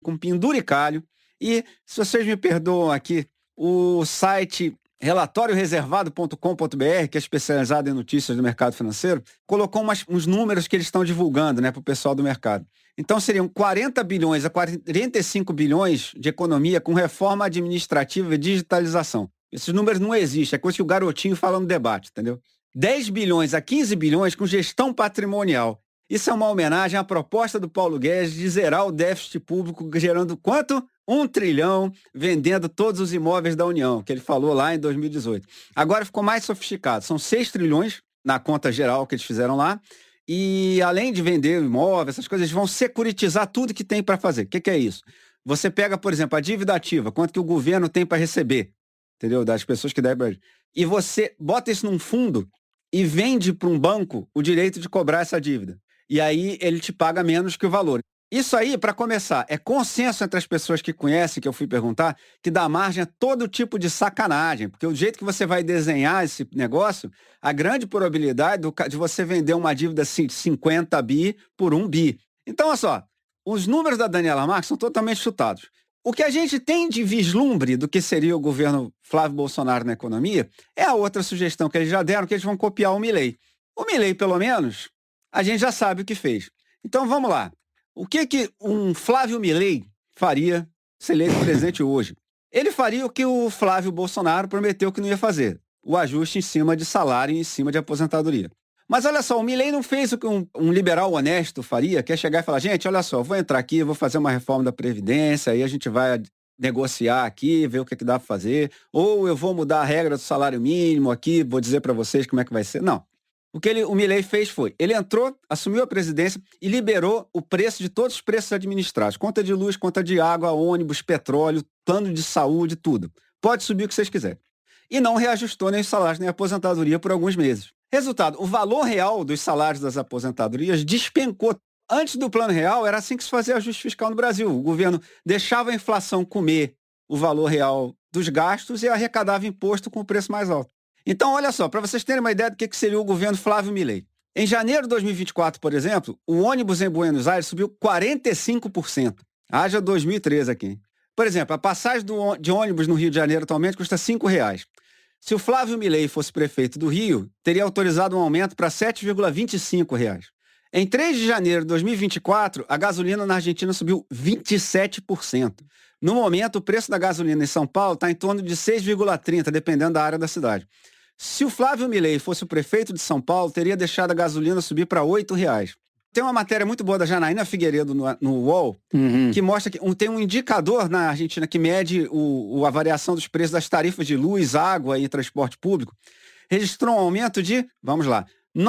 com penduricalho. E, se vocês me perdoam aqui, o site relatórioreservado.com.br, que é especializado em notícias do mercado financeiro, colocou uns números que eles estão divulgando, né, para o pessoal do mercado. Então, seriam 40 bilhões a 45 bilhões de economia com reforma administrativa e digitalização. Esses números não existem, é coisa que o garotinho fala no debate, entendeu? 10 bilhões a 15 bilhões com gestão patrimonial. Isso é uma homenagem à proposta do Paulo Guedes de zerar o déficit público, gerando quanto? 1 trilhão, vendendo todos os imóveis da União, que ele falou lá em 2018. Agora ficou mais sofisticado, são 6 trilhões na conta geral que eles fizeram lá, e além de vender imóveis, essas coisas, eles vão securitizar tudo que tem para fazer. O que é isso? Você pega, por exemplo, a dívida ativa, quanto que o governo tem para receber, entendeu? Das pessoas que devem, e você bota isso num fundo e vende para um banco o direito de cobrar essa dívida. E aí ele te paga menos que o valor. Isso aí, para começar, é consenso entre as pessoas que conhecem, que eu fui perguntar, que dá margem a todo tipo de sacanagem, porque o jeito que você vai desenhar esse negócio, a grande probabilidade de você vender uma dívida assim, de 50 bi por 1 bi. Então, olha só, os números da Daniela Marques são totalmente chutados. O que a gente tem de vislumbre do que seria o governo Flávio Bolsonaro na economia é a outra sugestão que eles já deram, que eles vão copiar o Milei. O Milei, pelo menos, a gente já sabe o que fez. Então, vamos lá. O que um Flávio Milei faria se eleito presidente hoje? Ele faria o que o Flávio Bolsonaro prometeu que não ia fazer. O ajuste em cima de salário e em cima de aposentadoria. Mas olha só, o Milei não fez o que um liberal honesto faria, que é chegar e falar, gente, olha só, eu vou entrar aqui, vou fazer uma reforma da Previdência, aí a gente vai negociar aqui, ver o que dá para fazer, ou eu vou mudar a regra do salário mínimo aqui, vou dizer para vocês como é que vai ser. Não. O que o Milei fez foi, ele entrou, assumiu a presidência e liberou o preço de todos os preços administrados. Conta de luz, conta de água, ônibus, petróleo, plano de saúde, tudo. Pode subir o que vocês quiserem. E não reajustou nem os salários nem a aposentadoria por alguns meses. Resultado, o valor real dos salários das aposentadorias despencou. Antes do plano real, era assim que se fazia ajuste fiscal no Brasil. O governo deixava a inflação comer o valor real dos gastos e arrecadava imposto com o preço mais alto. Então, olha só, para vocês terem uma ideia do que seria o governo Flávio Milei. Em janeiro de 2024, por exemplo, o ônibus em Buenos Aires subiu 45%. Haja 2013 aqui. Por exemplo, a passagem de ônibus no Rio de Janeiro atualmente custa R$5. Se o Flávio Milei fosse prefeito do Rio, teria autorizado um aumento para R$7,25. Em 3 de janeiro de 2024, a gasolina na Argentina subiu 27%. No momento, o preço da gasolina em São Paulo está em torno de 6,30, dependendo da área da cidade. Se o Flávio Milei fosse o prefeito de São Paulo, teria deixado a gasolina subir para R$8. Tem uma matéria muito boa da Janaína Figueiredo no UOL, que mostra que tem um indicador na Argentina que mede a variação dos preços das tarifas de luz, água e transporte público. Registrou um aumento de, vamos lá,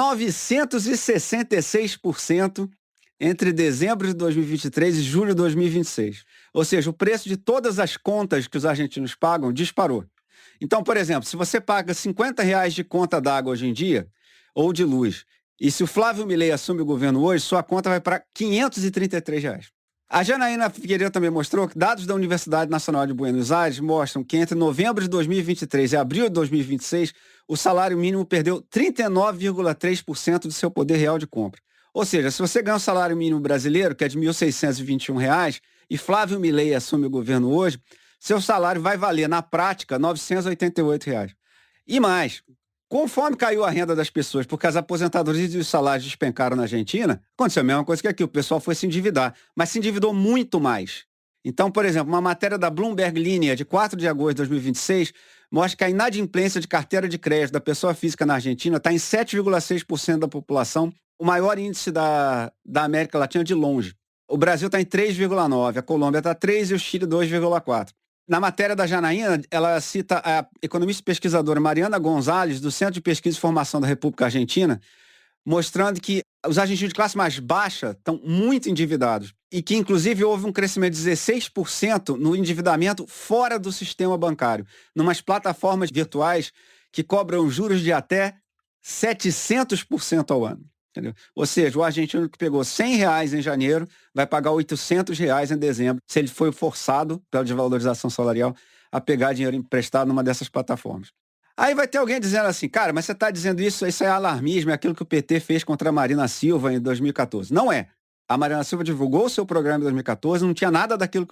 966% entre dezembro de 2023 e julho de 2026. Ou seja, o preço de todas as contas que os argentinos pagam disparou. Então, por exemplo, se você paga R$50 de conta d'água hoje em dia, ou de luz, e se o Flávio Milei assume o governo hoje, sua conta vai para R$533. A Janaína Figueiredo também mostrou que dados da Universidade Nacional de Buenos Aires mostram que entre novembro de 2023 e abril de 2026, o salário mínimo perdeu 39,3% do seu poder real de compra. Ou seja, se você ganha o salário mínimo brasileiro, que é de R$1.621, e Flávio Milei assume o governo hoje, seu salário vai valer, na prática, R$988. E mais, conforme caiu a renda das pessoas, porque as aposentadorias e os salários despencaram na Argentina, aconteceu a mesma coisa que aqui, o pessoal foi se endividar, mas se endividou muito mais. Então, por exemplo, uma matéria da Bloomberg Linha, de 4 de agosto de 2026, mostra que a inadimplência de carteira de crédito da pessoa física na Argentina está em 7,6% da população, o maior índice da América Latina de longe. O Brasil está em 3,9%, a Colômbia está 3% e o Chile 2,4%. Na matéria da Janaína, ela cita a economista e pesquisadora Mariana Gonzalez, do Centro de Pesquisa e Formação da República Argentina, mostrando que os argentinos de classe mais baixa estão muito endividados e que, inclusive, houve um crescimento de 16% no endividamento fora do sistema bancário, numas plataformas virtuais que cobram juros de até 700% ao ano. Entendeu? Ou seja, o argentino que pegou R$100 em janeiro vai pagar R$800 em dezembro, se ele foi forçado pela desvalorização salarial a pegar dinheiro emprestado numa dessas plataformas. Aí vai ter alguém dizendo assim, cara, mas você está dizendo isso é alarmismo, é aquilo que o PT fez contra a Marina Silva em 2014. Não é. A Mariana Silva divulgou o seu programa em 2014, não tinha nada daquilo